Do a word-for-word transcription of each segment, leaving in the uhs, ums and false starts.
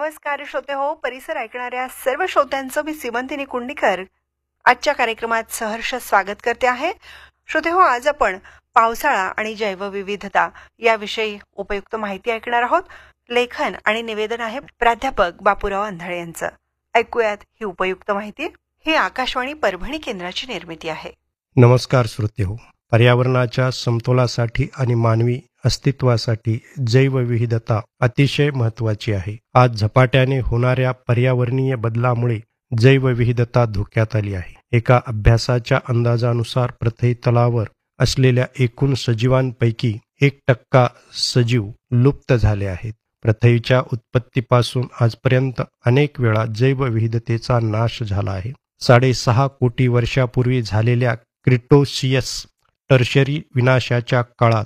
नमस्कार श्रोते हो, परिसर ऐकणाऱ्या सर्व श्रोत्यांचं मी सीमंतिनी कुंडीकर आजच्या कार्यक्रमात सहर्ष स्वागत करते आहे. श्रोते हो, आज आपण पावसाळा आणि जैवविविधता याविषयी उपयुक्त माहिती ऐकणार आहोत. लेखन आणि निवेदन आहे प्राध्यापक बापूराव अंधाळे यांचं. ऐकूयात ही उपयुक्त माहिती. ही आकाशवाणी परभणी केंद्राची निर्मिती आहे. नमस्कार श्रोते हो, पर्यावरणाच्या समतोलासाठी आणि मानवी अस्तित्वासाठी जैवविविधता अतिशय महत्वाची आहे. आज झपाट्याने होणाऱ्या पर्यावरणीय बदलामुळे जैवविविधता धोक्यात आली आहे. एका अभ्यासाच्या अंदाजानुसार पृथ्वी तलावर असलेल्या एकूण सजीवांपैकी एक टक्का सजीव लुप्त झाले आहेत. पृथ्वीच्या उत्पत्तीपासून आजपर्यंत अनेक वेळा जैवविविधतेचा नाश झाला आहे. साडेसहा कोटी वर्षापूर्वी झालेल्या क्रिटोसियस टर्शरी विनाशाच्या काळात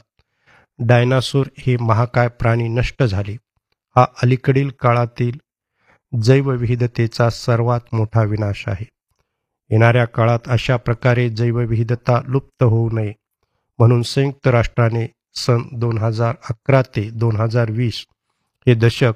डायनासोर हे महाकाय प्राणी नष्ट झाले. हा अलीकडील काळातील जैवविविधतेचा सर्वात मोठा विनाश आहे. येणाऱ्या काळात अशा प्रकारे जैवविविधता लुप्त होऊ नये म्हणून संयुक्त राष्ट्राने सन दोन हजार अकरा ते दोन हजार वीस हे दशक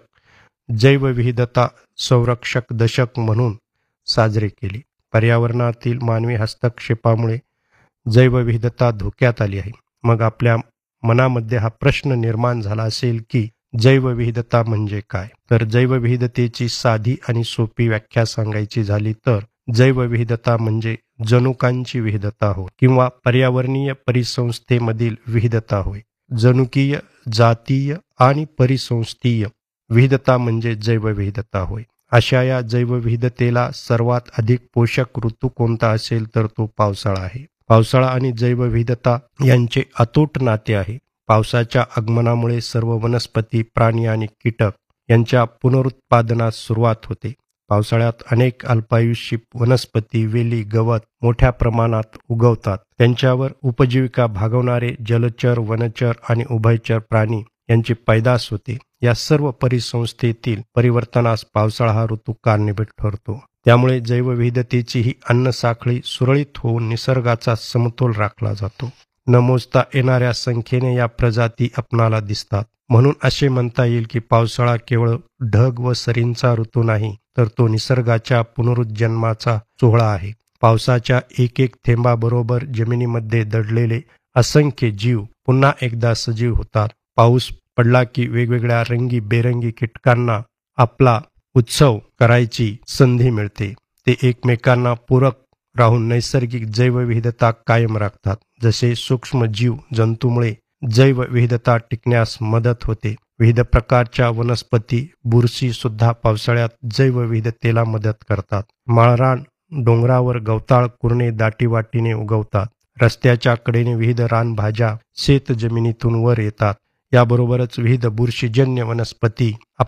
जैवविविधता संरक्षक दशक म्हणून साजरे केले. पर्यावरणातील मानवी हस्तक्षेपामुळे जैवविविधता धोक्यात आली आहे. मग आपल्या मनामध्ये हा प्रश्न निर्माण झाला असेल की जैवविविधता म्हणजे काय? तर जैवविविधतेची साधी आणि सोपी व्याख्या सांगायची झाली तर जैवविविधता म्हणजे जनुकांची विविधता होय किंवा पर्यावरणीय परिसंस्थेमधील विविधता होय. जनुकीय, जातीय आणि परिसंस्थीय विविधता म्हणजे जैवविविधता होय. अशा या जैवविविधतेला सर्वात अधिक पोषक ऋतू कोणता असेल तर तो पावसाळा आहे. पावसाळा आणि जैवविविधता यांचे अतूट नाते आहे. पावसाच्या आगमनामुळे सर्व वनस्पती, प्राणी आणि कीटक यांच्या पुनरुत्पादनास सुरुवात होते. पावसाळ्यात अनेक अल्पायुषी वनस्पती, वेली, गवत मोठ्या प्रमाणात उगवतात. त्यांच्यावर उपजीविका भागवणारे जलचर, वनचर आणि उभयचर प्राणी यांची पैदास होते. या सर्व परिसंस्थेतील परिवर्तनास पावसाळा हा ऋतू कारणीभूत ठरतो. त्यामुळे जैवविविधतेची ही अन्नसाखळी सुरळीत होऊन निसर्गाचा समतोल राखला जातो. न मोजता येणाऱ्या संख्येने या प्रजाती आपणाला दिसतात. म्हणून असे म्हणता येईल की पावसाळा केवळ ढग व सरींचा ऋतू नाही, तर तो निसर्गाच्या पुनरुज्जन्माचा सोहळा आहे. पावसाच्या एक एक थेंबाबरोबर जमिनीमध्ये दडलेले असंख्य जीव पुन्हा एकदा सजीव होतात. पाऊस पडला की वेगवेगळ्या रंगी बेरंगी कीटकांना आपला उत्सव करायची संधी मिळते. ते एकमेकांना पूरक राहून नैसर्गिक जैवविविधता कायम राखतात. जसे सूक्ष्म जीव जंतूमुळे जैवविविधता टिकण्यास मदत होते. विविध प्रकारच्या वनस्पती, बुरशी सुद्धा पावसाळ्यात जैवविविधतेला मदत करतात. माळरान डोंगरावर गवताळ कुरणे दाटीवाटीने उगवतात. रस्त्याच्या कडेने विविध रानभाज्या शेत जमिनीतून वर येतात. याबरोबरच विविध बुरशीजन्य वनस्पती